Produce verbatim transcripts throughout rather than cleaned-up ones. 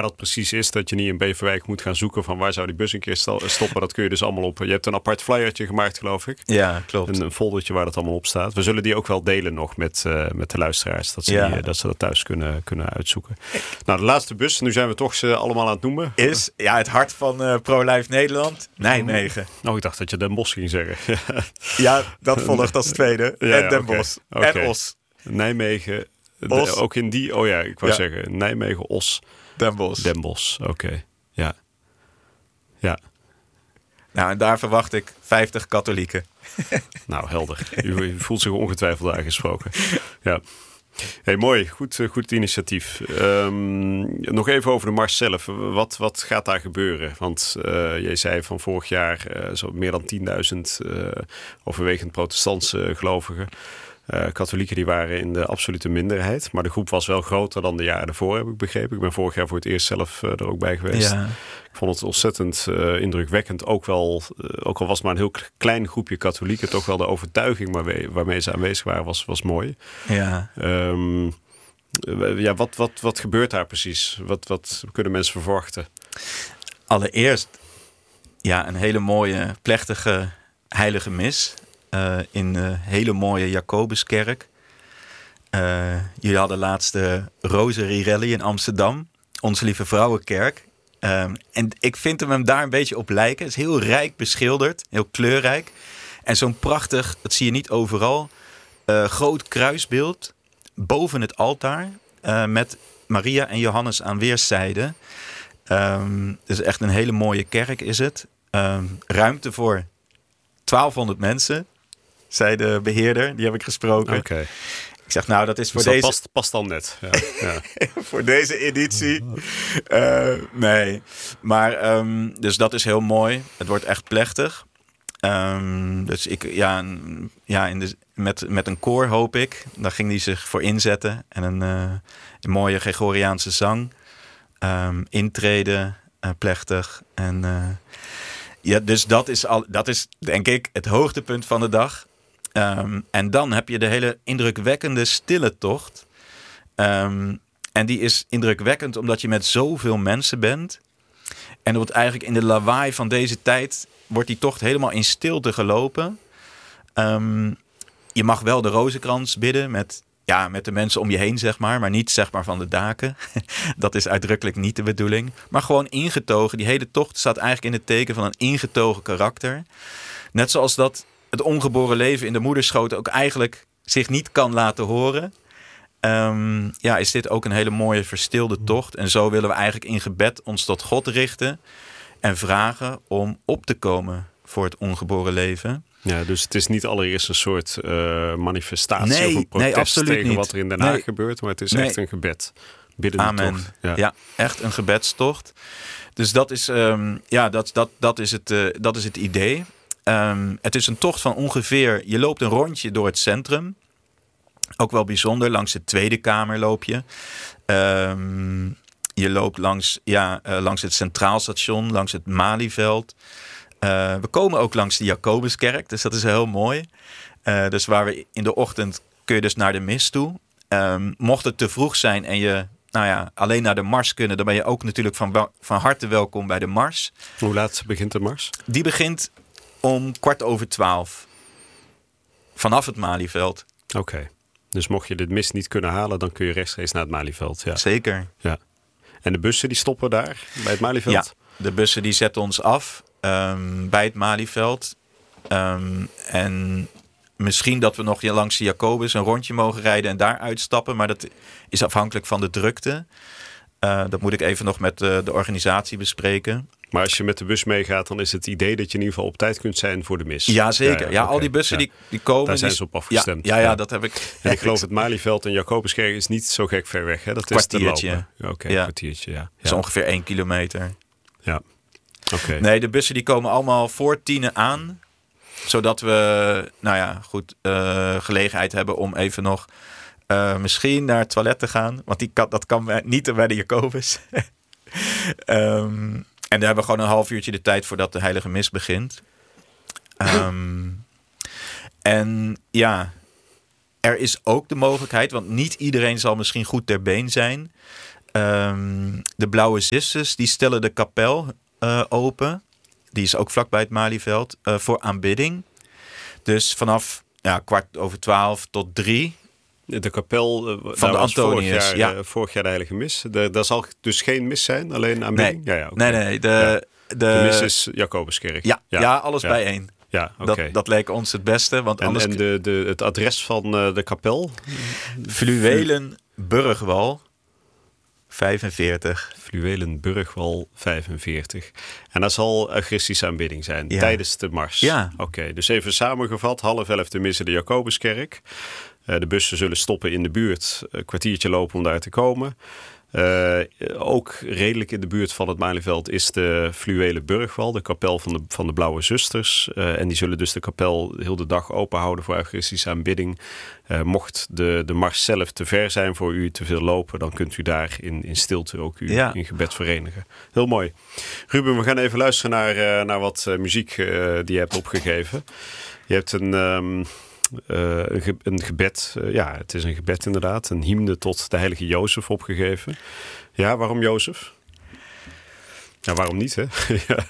waar dat precies is, dat je niet in Beverwijk moet gaan zoeken van waar zou die bus een keer stoppen. Dat kun je dus allemaal op. Je hebt een apart flyertje gemaakt, geloof ik. Ja, klopt. Een, een foldertje waar dat allemaal op staat. We zullen die ook wel delen nog met, uh, met de luisteraars. Dat ze, ja. die, dat ze dat thuis kunnen, kunnen uitzoeken. Nou, de laatste bus, nu zijn we toch ze allemaal aan het noemen. Is ja, het hart van uh, Pro-Life Nederland, Nijmegen. Nou, ik dacht dat je Den Bosch ging zeggen. Ja, dat volgt als tweede. Ja, en Den okay. Bosch. Okay. En Os. Nijmegen. Os. De, ook in die, oh ja, ik wou ja. zeggen Nijmegen, Os. Den Bosch. Den Bosch, oké. Okay. Ja. Ja. Nou, en daar verwacht ik vijftig katholieken. Nou, helder. U, u voelt zich ongetwijfeld aangesproken. Ja. Hey, mooi. Goed, goed initiatief. Um, nog even over de mars zelf. Wat, wat gaat daar gebeuren? Want uh, jij zei van vorig jaar uh, zo meer dan tienduizend uh, overwegend protestantse gelovigen. Uh, katholieken die waren in de absolute minderheid. Maar de groep was wel groter dan de jaren ervoor, heb ik begrepen. Ik ben vorig jaar voor het eerst zelf uh, er ook bij geweest. Ja. Ik vond het ontzettend uh, indrukwekkend. Ook, wel, uh, ook al was het maar een heel klein groepje katholieken, toch wel de overtuiging waarmee, waarmee ze aanwezig waren, was, was mooi. Ja. Um, ja, wat, wat, wat gebeurt daar precies? Wat, wat kunnen mensen verwachten? Allereerst ja, een hele mooie, plechtige heilige mis. Uh, in een hele mooie Jacobuskerk. Uh, jullie hadden laatst de Rosary Rally in Amsterdam. Onze Lieve Vrouwenkerk. Um, en ik vind hem, hem daar een beetje op lijken. Het is heel rijk beschilderd. Heel kleurrijk. En zo'n prachtig, dat zie je niet overal, uh, groot kruisbeeld boven het altaar. Uh, met Maria en Johannes aan weerszijden. Um, dus echt een hele mooie kerk is het. Um, ruimte voor twaalfhonderd mensen. Zei de beheerder, die heb ik gesproken. Okay. Ik zeg, nou, dat is voor dus dat deze... Past, past dan net. Ja, ja. voor deze editie. Uh, nee. Maar, um, dus dat is heel mooi. Het wordt echt plechtig. Um, dus ik, ja, ja in de, met, met een koor hoop ik. Daar ging hij zich voor inzetten. En een, uh, een mooie Gregoriaanse zang. Um, intreden, uh, plechtig. En... Uh, ja, dus dat is, al, dat is denk ik het hoogtepunt van de dag. Um, en dan heb je de hele indrukwekkende stille tocht. Um, en die is indrukwekkend omdat je met zoveel mensen bent. En wordt eigenlijk in de lawaai van deze tijd wordt die tocht helemaal in stilte gelopen. Um, je mag wel de rozenkrans bidden met, ja, met de mensen om je heen, zeg maar. Maar niet zeg maar van de daken. Dat is uitdrukkelijk niet de bedoeling. Maar gewoon ingetogen. Die hele tocht staat eigenlijk in het teken van een ingetogen karakter. Net zoals dat het ongeboren leven in de moederschoot ook eigenlijk zich niet kan laten horen. Um, ja, is dit ook een hele mooie verstilde tocht. En zo willen we eigenlijk in gebed ons tot God richten. En vragen om op te komen voor het ongeboren leven. Ja, dus het is niet allereerst een soort uh, manifestatie nee, of een protest nee, tegen niet. wat er in Den Haag nee. gebeurt. Maar het is nee. echt een gebed. Biddende Amen. tocht. Ja. ja, echt een gebedstocht. Dus dat is, um, ja, dat, dat, dat, is het, uh, dat is het idee. Um, het is een tocht van ongeveer... Je loopt een rondje door het centrum. Ook wel bijzonder. Langs de Tweede Kamer loop je. Um, je loopt langs, ja, uh, langs het Centraal Station. Langs het Malieveld. Uh, we komen ook langs de Jacobuskerk. Dus dat is heel mooi. Uh, dus waar we in de ochtend... kun je dus naar de mis toe. Um, mocht het te vroeg zijn en je... Nou ja, alleen naar de mars kunnen... dan ben je ook natuurlijk van, van harte welkom bij de mars. Hoe laat begint de mars? Die begint om kwart over twaalf. Vanaf het Malieveld. Oké. Okay. Dus mocht je dit mis niet kunnen halen... dan kun je rechtstreeks naar het Malieveld. Ja. Zeker. Ja. En de bussen die stoppen daar bij het Malieveld? Ja, de bussen die zetten ons af um, bij het Malieveld. Um, en... Misschien dat we nog langs de Jacobus een rondje mogen rijden en daar uitstappen. Maar dat is afhankelijk van de drukte. Uh, dat moet ik even nog met uh, de organisatie bespreken. Maar als je met de bus meegaat, dan is het idee dat je in ieder geval op tijd kunt zijn voor de mis. Ja, zeker. Ja, ja, ja okay. al die bussen ja. die, die komen... Daar zijn die... ze op afgestemd. Ja, ja, ja, dat heb ik... En ik geloof het Malieveld en Jacobuskerk is niet zo gek ver weg. Hè? Dat kwartiertje. is te lopen. Oké, okay, ja. kwartiertje, ja. Dat is ja. ongeveer één kilometer. Ja, oké. Okay. Nee, de bussen die komen allemaal voor tienen aan... Zodat we, nou ja, goed, uh, gelegenheid hebben om even nog uh, misschien naar het toilet te gaan. Want die kan, dat kan bij, niet bij de Jacobus. um, en daar hebben we gewoon een half uurtje de tijd voordat de heilige mis begint. Um, en ja, er is ook de mogelijkheid, want niet iedereen zal misschien goed ter been zijn. Um, de Blauwe Zusters, die stellen de kapel uh, open. Die is ook vlakbij het Malieveld. Uh, voor aanbidding. Dus vanaf ja, kwart over twaalf tot drie. De kapel uh, van de Antonius. Vorig jaar, ja. uh, vorig jaar de Heilige Mis. De, daar zal dus geen mis zijn, alleen aanbidding? Nee, ja, ja, okay. nee, nee. De, ja. de, de mis is Jacobuskerk. Ja, ja. ja alles ja. bijeen. Ja, okay. dat, dat leek ons het beste. Want en anders... en de, de, het adres van uh, de kapel? Fluwelen Burgwal vijfenveertig. Fluwelen Burgwal vijfenveertig. En dat zal Eucharistische aanbidding zijn ja. tijdens de mars. Ja. Oké, okay, dus even samengevat. Half elf de mis in de Jacobuskerk. Uh, de bussen zullen stoppen in de buurt. Een kwartiertje lopen om daar te komen. Uh, ook redelijk in de buurt van het Malieveld is de Fluwelen Burgwal, de kapel van de, van de Blauwe Zusters. Uh, en die zullen dus de kapel heel de dag open houden voor Eucharistische aanbidding. Uh, mocht de, de mars zelf te ver zijn voor u, te veel lopen, dan kunt u daar in, in stilte ook u ja. in gebed verenigen. Heel mooi. Ruben, we gaan even luisteren naar, uh, naar wat uh, muziek uh, die je hebt opgegeven. Je hebt een... Um, Uh, een, ge- een gebed, uh, ja, het is een gebed inderdaad. Een hymne tot de heilige Jozef opgegeven. Ja, waarom Jozef? Ja, waarom niet, hè? ja.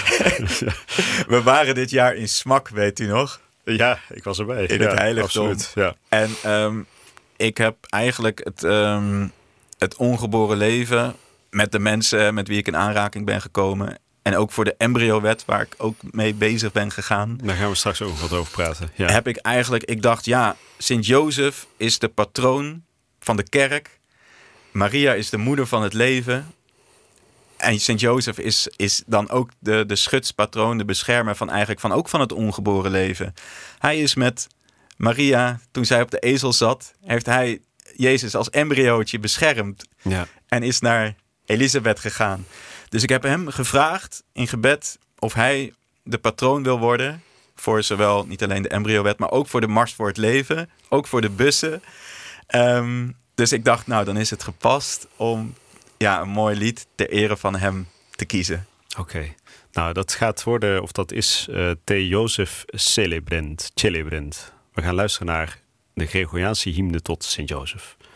We waren dit jaar in Smak, weet u nog? Ja, ik was erbij. In ja, het heiligdom. Absoluut, ja. En um, ik heb eigenlijk het, um, het ongeboren leven met de mensen met wie ik in aanraking ben gekomen... En ook voor de embryowet, waar ik ook mee bezig ben gegaan. Daar gaan we straks ook wat over praten. Ja. Heb ik eigenlijk, ik dacht, ja, Sint-Jozef is de patroon van de kerk. Maria is de moeder van het leven. En Sint-Jozef is, is dan ook de, de schutspatroon, de beschermer van eigenlijk van ook van het ongeboren leven. Hij is met Maria, toen zij op de ezel zat, heeft hij Jezus als embryootje beschermd. Ja. En is naar Elisabeth gegaan. Dus ik heb hem gevraagd in gebed of hij de patroon wil worden voor zowel niet alleen de embryowet, maar ook voor de Mars voor het Leven, ook voor de bussen. Um, dus ik dacht, nou, dan is het gepast om ja, een mooi lied ter ere van hem te kiezen. Oké, okay. Nou, dat gaat worden, of dat is uh, Te Jozef Celebrent, Celebrent. We gaan luisteren naar de Gregoriaanse hymne tot Sint-Jozef.